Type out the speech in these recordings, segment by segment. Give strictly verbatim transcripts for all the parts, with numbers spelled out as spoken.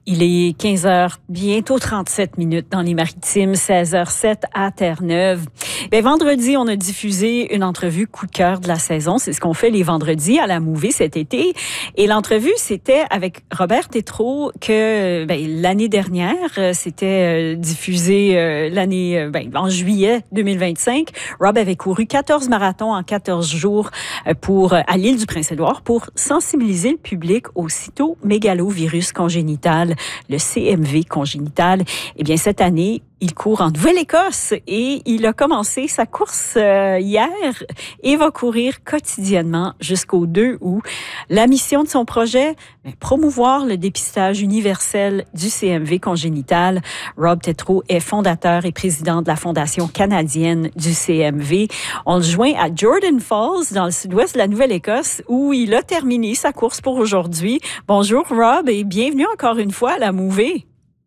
Il est quinze heures, bientôt trente-sept minutes dans les Maritimes, seize heures sept à Terre-Neuve. Bien, vendredi, on a diffusé une entrevue coup de cœur de la saison. C'est ce qu'on fait les vendredis à la Mouvée cet été. Et l'entrevue, c'était avec Robert Tétrault que ben, l'année dernière, c'était diffusé euh, l'année ben, en juillet deux mille vingt-cinq. Rob avait couru quatorze marathons en quatorze jours pour, à l'île du Prince-Édouard pour sensibiliser le public au cytomégalovirus congénital, le C M V congénital. Eh bien, cette année, il court en Nouvelle-Écosse et il a commencé sa course euh, hier et va courir quotidiennement jusqu'au deux août. La mission de son projet, promouvoir le dépistage universel du C M V congénital. Rob Tétrault est fondateur et président de la Fondation canadienne du C M V. On le joint à Jordan Falls, dans le sud-ouest de la Nouvelle-Écosse, où il a terminé sa course pour aujourd'hui. Bonjour Rob et bienvenue encore une fois à la Mouvée.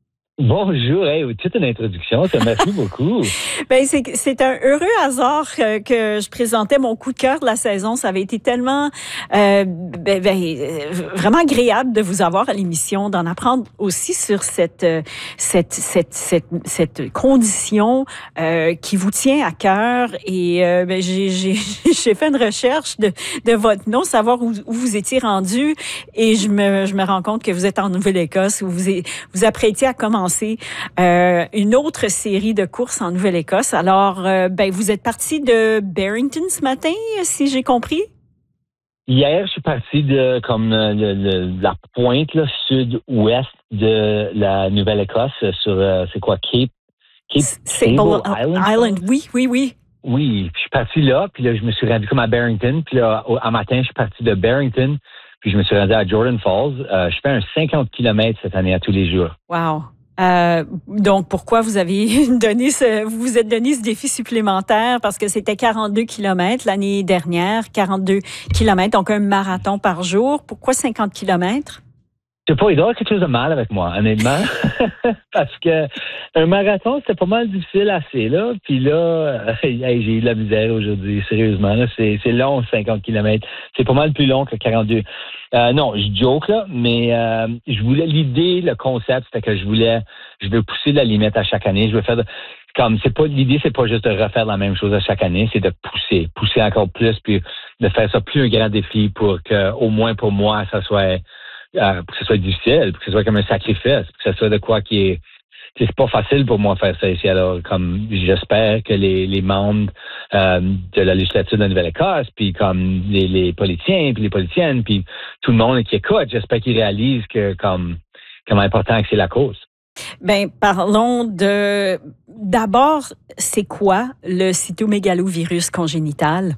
Bonjour, hey, toute une introduction, ça merci beaucoup. Ben c'est c'est un heureux hasard que, que je présentais mon coup de cœur de la saison. Ça avait été tellement euh, ben, ben, vraiment agréable de vous avoir à l'émission, d'en apprendre aussi sur cette cette cette cette, cette condition euh, qui vous tient à cœur. Et euh, ben, j'ai j'ai j'ai fait une recherche de de votre nom, savoir où, où vous étiez rendu, et je me je me rends compte que vous êtes en Nouvelle-Écosse, où vous vous apprêtiez à commencer Euh, une autre série de courses en Nouvelle-Écosse. Alors, euh, ben, vous êtes parti de Barrington ce matin, si j'ai compris? Hier, je suis parti de comme le, le, la pointe là, sud-ouest de la Nouvelle-Écosse sur, euh, c'est quoi, Cape, Cape Sable Island? Island? Oui, oui, oui. Oui, je suis parti là, puis là, je me suis rendu comme à Barrington, puis là, au, à matin, je suis parti de Barrington, puis je me suis rendu à Jordan Falls. Euh, je fais un cinquante kilomètres cette année à tous les jours. Wow! Euh, donc, pourquoi vous avez donné ce, vous vous êtes donné ce défi supplémentaire? Parce que c'était quarante-deux kilomètres l'année dernière, quarante-deux kilomètres, donc un marathon par jour. Pourquoi cinquante kilomètres? Je sais pas, il doit y avoir quelque chose de mal avec moi, honnêtement. Parce que un marathon, c'était pas mal difficile assez, là. Puis là, hey, j'ai eu de la misère aujourd'hui, sérieusement. Là, c'est, c'est long, cinquante kilomètres. C'est pas mal plus long que quarante-deux. Euh, non, je joke, là, mais euh, je voulais, l'idée, le concept, c'était que je voulais, je veux pousser la limite à chaque année. Je veux faire, de, comme, c'est pas, l'idée, c'est pas juste de refaire la même chose à chaque année, c'est de pousser, pousser encore plus, puis de faire ça plus un grand défi pour que, au moins pour moi, ça soit, Euh, pour que ce soit difficile, pour que ce soit comme un sacrifice, pour que ce soit de quoi qui est... C'est pas facile pour moi de faire ça ici. Alors, comme j'espère que les, les membres euh, de la législature de la Nouvelle-Écosse, puis comme les, les politiciens, puis les politiciennes, puis tout le monde qui écoute, j'espère qu'ils réalisent que comme comment important que c'est la cause. Ben, parlons de... D'abord, c'est quoi le cytomégalovirus congénital?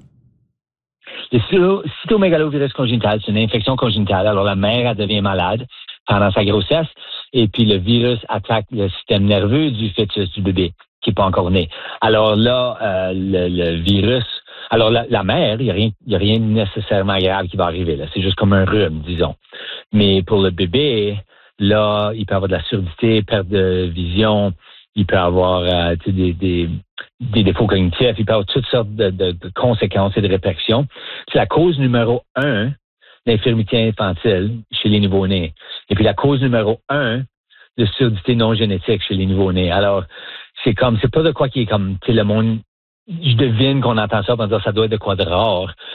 Le cytomégalovirus congénital, c'est une infection congénitale. Alors, la mère, elle devient malade pendant sa grossesse, et puis le virus attaque le système nerveux du fœtus, du bébé, qui n'est pas encore né. Alors là, euh, le, le virus... Alors, la, la mère, il n'y a rien, il y a rien nécessairement grave qui va arriver, là. C'est juste comme un rhume, disons. Mais pour le bébé, là, il peut avoir de la surdité, perte de vision, il peut avoir euh, des, des, des défauts cognitifs, il peut avoir toutes sortes de, de, de conséquences et de répercussions. C'est la cause numéro un d'infirmité infantile chez les nouveau-nés. Et puis la cause numéro un de surdité non génétique chez les nouveau-nés. Alors, c'est comme, c'est pas de quoi qui est comme, tu sais, le monde, je devine qu'on entend ça, on va dire ça doit être de quoi de rare.